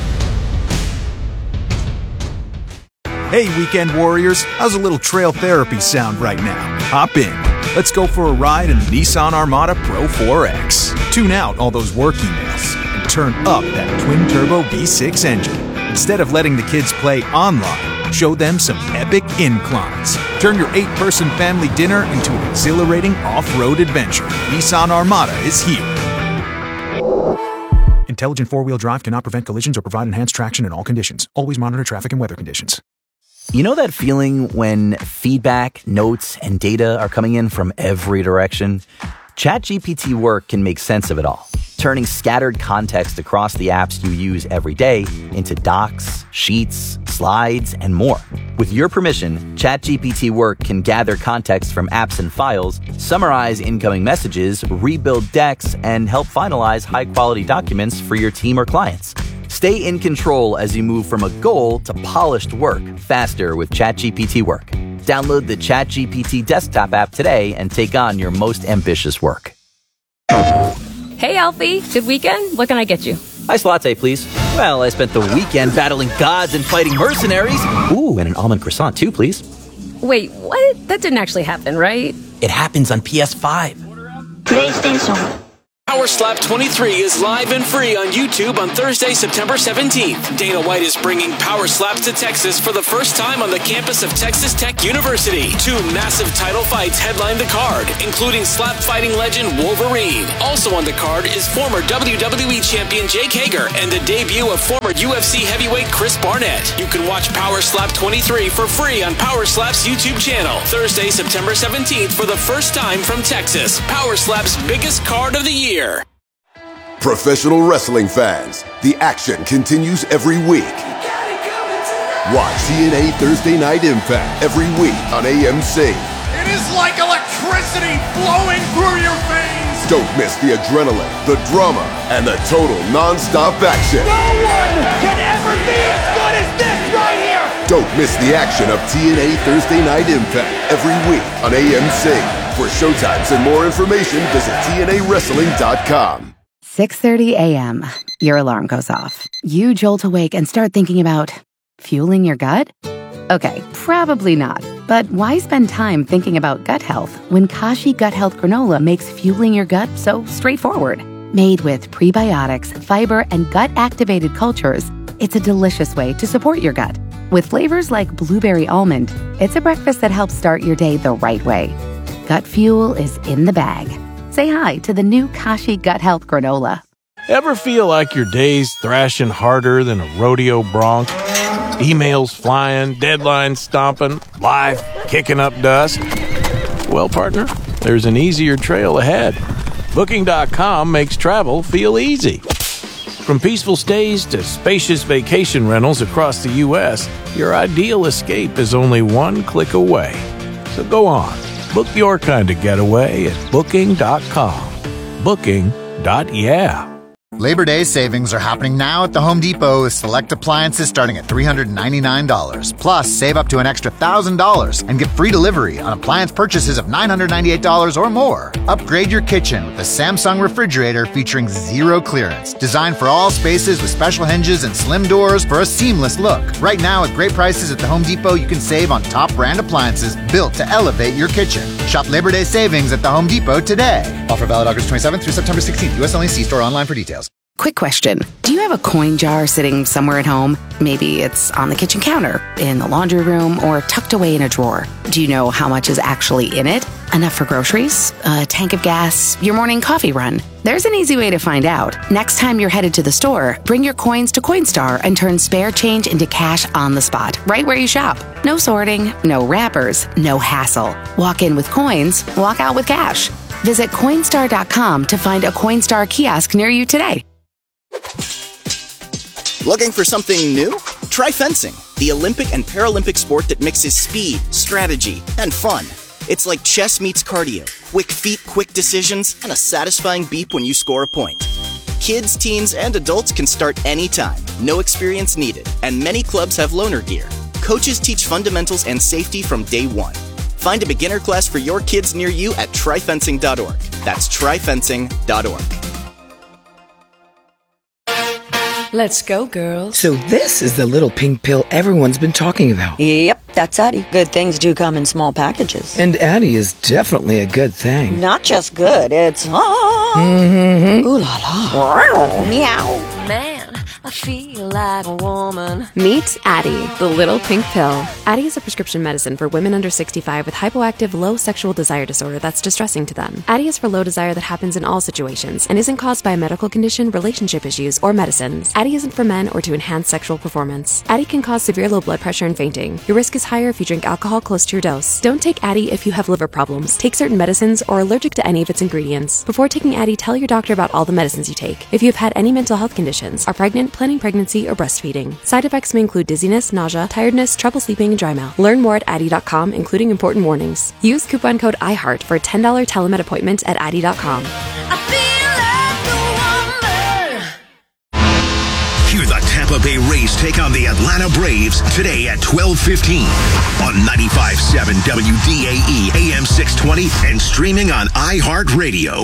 Hey, weekend warriors, how's a little trail therapy sound right now? Hop in. Let's go for a ride in the Nissan Armada Pro four X. Tune out all those work emails and turn up that twin-turbo V six engine. Instead of letting the kids play online, show them some epic inclines. Turn your eight-person family dinner into an exhilarating off-road adventure. Nissan Armada is here. Intelligent four-wheel drive cannot prevent collisions or provide enhanced traction in all conditions. Always monitor traffic and weather conditions. You know that feeling when feedback, notes, and data are coming in from every direction? ChatGPT Work can make sense of it all, turning scattered context across the apps you use every day into docs, sheets, slides, and more. With your permission, ChatGPT Work can gather context from apps and files, summarize incoming messages, rebuild decks, and help finalize high-quality documents for your team or clients. Stay in control as you move from a goal to polished work faster with ChatGPT Work. Download the ChatGPT desktop app today and take on your most ambitious work. Hey, Alfie. Good weekend? What can I get you? Iced latte, please. Well, I spent the weekend battling gods and fighting mercenaries. Ooh, and an almond croissant, too, please. Wait, what? That didn't actually happen, right? It happens on P S five. PlayStation. Power Slap twenty-three is live and free on YouTube on Thursday, September seventeenth. Dana White is bringing Power Slaps to Texas for the first time on the campus of Texas Tech University. Two massive title fights headline the card, including slap fighting legend Wolverine. Also on the card is former W W E champion Jake Hager and the debut of former U F C heavyweight Chris Barnett. You can watch Power Slap twenty-three for free on Power Slap's YouTube channel. Thursday, September seventeenth for the first time from Texas. Power Slap's biggest card of the year. Professional wrestling fans, the action continues every week. Watch T N A Thursday Night Impact every week on A M C. It is like electricity flowing through your veins. Don't miss the adrenaline, the drama, and the total non-stop action. No one can ever be as good as this right here. Don't miss the action of T N A Thursday Night Impact every week on A M C. For showtimes and more information, visit T N A wrestling dot com. six thirty a.m. Your alarm goes off. You jolt awake and start thinking about fueling your gut? Okay, probably not. But why spend time thinking about gut health when Kashi Gut Health Granola makes fueling your gut so straightforward? Made with prebiotics, fiber, and gut-activated cultures, it's a delicious way to support your gut. With flavors like blueberry almond, it's a breakfast that helps start your day the right way. Gut fuel is in the bag. Say hi to the new Kashi Gut Health Granola. Ever feel like your day's thrashing harder than a rodeo bronc? Emails flying, deadlines stomping, life kicking up dust? Well, partner, there's an easier trail ahead. Booking dot com makes travel feel easy. From peaceful stays to spacious vacation rentals across the U S, your ideal escape is only one click away. So go on, book your kind of getaway at Booking dot com. Booking. Yeah. Labor Day savings are happening now at the Home Depot with select appliances starting at three hundred ninety-nine dollars. Plus, save up to an extra one thousand dollars and get free delivery on appliance purchases of nine hundred ninety-eight dollars or more. Upgrade your kitchen with the Samsung refrigerator featuring zero clearance. Designed for all spaces with special hinges and slim doors for a seamless look. Right now, with great prices at the Home Depot, you can save on top brand appliances built to elevate your kitchen. Shop Labor Day savings at the Home Depot today. Offer valid August twenty-seventh through September sixteenth. U S only. See store online for details. Quick question. Do you have a coin jar sitting somewhere at home? Maybe it's on the kitchen counter, in the laundry room, or tucked away in a drawer. Do you know how much is actually in it? Enough for groceries? A tank of gas? Your morning coffee run? There's an easy way to find out. Next time you're headed to the store, bring your coins to Coinstar and turn spare change into cash on the spot, right where you shop. No sorting, no wrappers, no hassle. Walk in with coins, walk out with cash. Visit Coinstar dot com to find a Coinstar kiosk near you today. Looking for something new? Try fencing, the Olympic and Paralympic sport that mixes speed, strategy, and fun. It's like chess meets cardio. Quick feet, quick decisions, and a satisfying beep when you score a point. Kids, teens, and adults can start anytime. No experience needed, and many clubs have loaner gear. Coaches teach fundamentals and safety from day one. Find a beginner class for your kids near you at try fencing dot org. That's try fencing dot org. Let's go, girls. So this is the little pink pill everyone's been talking about. Yep, that's Addie. Good things do come in small packages. And Addie is definitely a good thing. Not just good, it's ah. Mm-hmm. Ooh la la. Meow. Man, I feel like a woman. Meet Addie, the little pink pill. Addie is a prescription medicine for women under sixty-five with hypoactive low sexual desire disorder that's distressing to them. Addie is for low desire that happens in all situations and isn't caused by a medical condition, relationship issues, or medicines. Addie isn't for men or to enhance sexual performance. Addie can cause severe low blood pressure and fainting. Your risk is higher if you drink alcohol close to your dose. Don't take Addie if you have liver problems, take certain medicines, or are allergic to any of its ingredients. Before taking Addie, tell your doctor about all the medicines you take. If you have had any mental health conditions, are pregnant, planning pregnancy, or breastfeeding. Side effects may include dizziness, nausea, tiredness, trouble sleeping, and dry mouth. Learn more at Addie dot com, including important warnings. Use coupon code iHeart for a ten dollars telemed appointment at Addie dot com. Hear the Tampa Bay Rays take on the Atlanta Braves today at twelve fifteen on ninety-five point seven W D A E A M six twenty and streaming on iHeartRadio.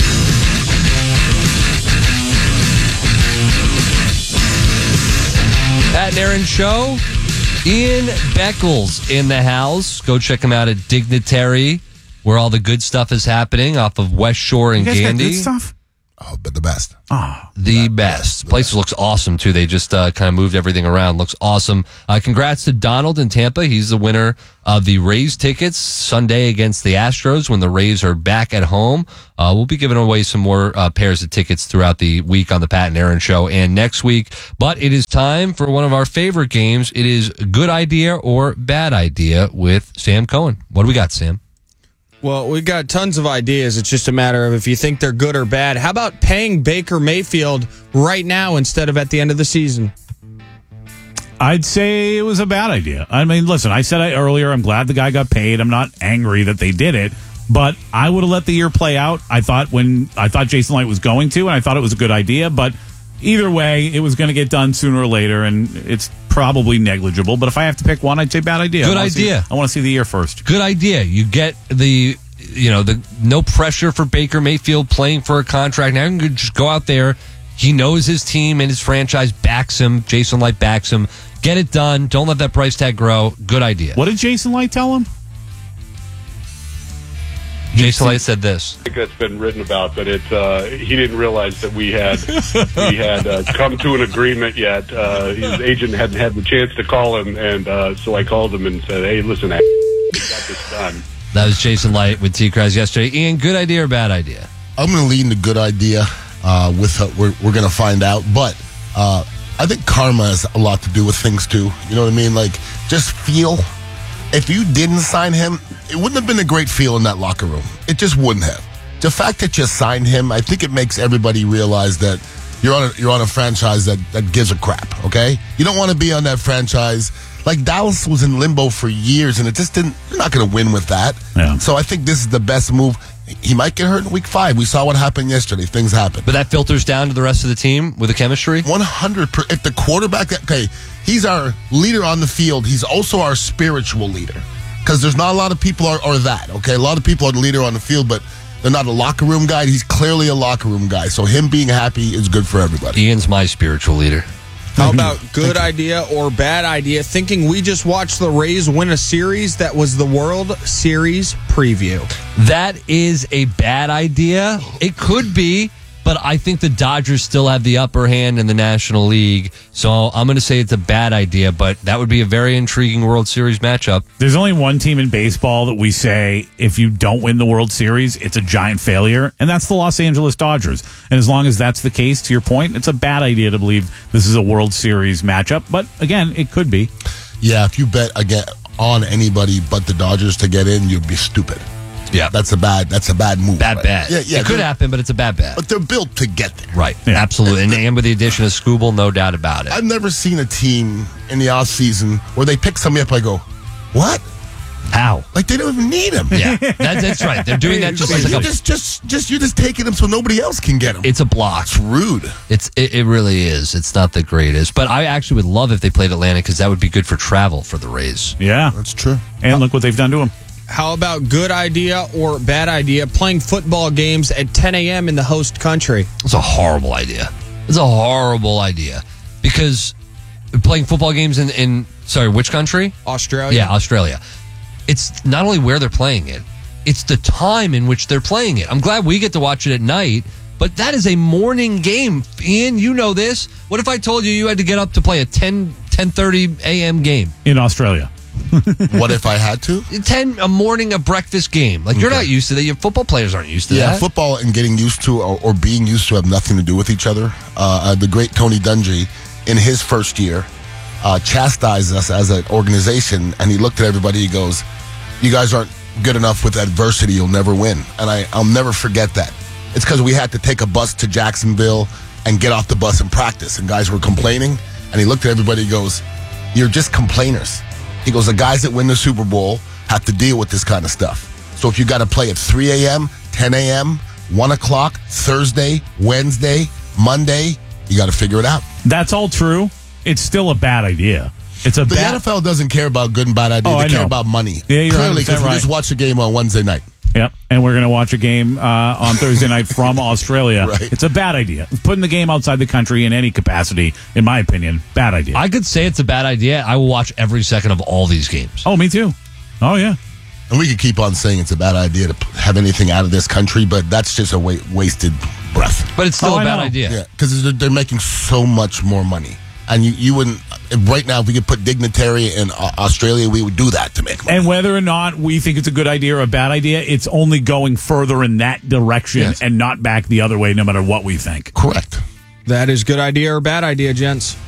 Pat and Aaron Show. Ian Beckles in the house. Go check him out at Dignitary, where all the good stuff is happening off of West Shore and you guys Gandy. Got good stuff? but the best. Oh, the best. The place best. Looks awesome, too. They just uh, kind of moved everything around. Looks awesome. Uh, congrats to Donald in Tampa. He's the winner of the Rays tickets Sunday against the Astros when the Rays are back at home. Uh, we'll be giving away some more uh, pairs of tickets throughout the week on the Pat and Aaron Show and next week. But it is time for one of our favorite games. It is Good Idea or Bad Idea with Sam Cohen. What do we got, Sam? Well, we've got tons of ideas. It's just a matter of if you think they're good or bad. How about paying Baker Mayfield right now instead of at the end of the season? I'd say it was a bad idea. I mean, listen, I said it earlier, I'm glad the guy got paid. I'm not angry that they did it, but I would have let the year play out. I thought when I thought Jason Light was going to, and I thought it was a good idea, but either way, it was going to get done sooner or later, and it's probably negligible. But if I have to pick one, I'd say bad idea. Good I idea. See, I want to see the year first. Good idea. You get the, you know, the no pressure for Baker Mayfield playing for a contract. Now you can just go out there. He knows his team and his franchise backs him. Jason Light backs him. Get it done. Don't let that price tag grow. Good idea. What did Jason Light tell him? Jason Light said this. I think that's been written about, but it uh, he didn't realize that we had we had uh, come to an agreement yet. Uh, his agent hadn't had the chance to call him, and uh, so I called him and said, "Hey, listen, I we got this done." That was Jason Light with T-Kraz yesterday. Ian, good idea or bad idea? I'm going to lean the good idea. Uh, with uh, we're we're going to find out, but uh, I think karma has a lot to do with things too. You know what I mean? Like, just feel. If you didn't sign him, it wouldn't have been a great feel in that locker room. It just wouldn't have. The fact that you signed him, I think it makes everybody realize that you're on a, you're on a franchise that, that gives a crap, okay? You don't want to be on that franchise. Like, Dallas was in limbo for years, and it just didn't, you're not going to win with that. Yeah. So I think this is the best move. He might get hurt in week five. We saw what happened yesterday. Things happen. But that filters down to the rest of the team with the chemistry? one hundred percent. If the quarterback, okay, he's our leader on the field. He's also our spiritual leader. Because there's not a lot of people are, are that, okay? A lot of people are the leader on the field, but they're not a locker room guy. He's clearly a locker room guy. So him being happy is good for everybody. Ian's my spiritual leader. How about good idea or bad idea? Thinking we just watched the Rays win a series that was the World Series preview. That is a bad idea. It could be, but I think the Dodgers still have the upper hand in the National League. So I'm going to say it's a bad idea, but that would be a very intriguing World Series matchup. There's only one team in baseball that we say if you don't win the World Series, it's a giant failure, and that's the Los Angeles Dodgers. And as long as that's the case, to your point, it's a bad idea to believe this is a World Series matchup. But again, it could be. Yeah, if you bet again on anybody but the Dodgers to get in, you'd be stupid. Yeah, that's a bad. That's a bad move. Bad right? bet. Yeah, yeah. It could happen, but it's a bad bet. But they're built to get there. Right. Yeah. Absolutely. And, and with the addition of Skubal, no doubt about it. I've never seen a team in the offseason where they pick somebody up. I go, what? How? Like they don't even need him. Yeah, that, that's right. They're doing that just like, like you're a, just, just, just you're just taking him so nobody else can get him. It's a block. It's rude. It's it, it really is. It's not the greatest, but I actually would love if they played Atlanta because that would be good for travel for the Rays. Yeah, that's true. And look what they've done to him. How about good idea or bad idea? Playing football games at ten a.m. in the host country. It's a horrible idea. It's a horrible idea because playing football games in, in sorry, which country? Australia. Yeah, Australia. It's not only where they're playing it, it's the time in which they're playing it. I'm glad we get to watch it at night, but that is a morning game. Ian, you know this. What if I told you you had to get up to play a ten, ten thirty a.m. game? In Australia. What if I had to? ten a morning, a breakfast game. Like, you're Okay. not used to that. Your football players aren't used to Yeah, that. football and getting used to or, or being used to have nothing to do with each other. Uh, uh, the great Tony Dungy, in his first year, uh, chastised us as an organization, and he looked at everybody. He goes, "You guys aren't good enough with adversity. You'll never win." And I, I'll never forget that. It's because we had to take a bus to Jacksonville and get off the bus and practice, and guys were complaining. And he looked at everybody. He goes, "You're just complainers." He goes, "The guys that win the Super Bowl have to deal with this kind of stuff. So if you got to play at three a.m., ten a.m., one o'clock, Thursday, Wednesday, Monday, you got to figure it out." That's all true. It's still a bad idea. It's a the bad. N F L doesn't care about good and bad ideas. Oh, they I care know. about money. Yeah, you're Clearly, because we right. just watched the game on Wednesday night. Yep, and we're going to watch a game uh, on Thursday night from Australia. Right. It's a bad idea. Putting the game outside the country in any capacity, in my opinion, bad idea. I could say it's a bad idea. I will watch every second of all these games. Oh, me too. Oh, yeah. And we could keep on saying it's a bad idea to p- have anything out of this country, but that's just a wa- wasted breath. But it's still Oh, a I bad know. idea. Yeah, because they're, they're making so much more money. And you, you wouldn't, right now, if we could put Dignitary in uh, Australia, we would do that to make money. And whether or not we think it's a good idea or a bad idea, it's only going further in that direction Yes. and not back the other way, no matter what we think. Correct. That is good idea or bad idea, gents.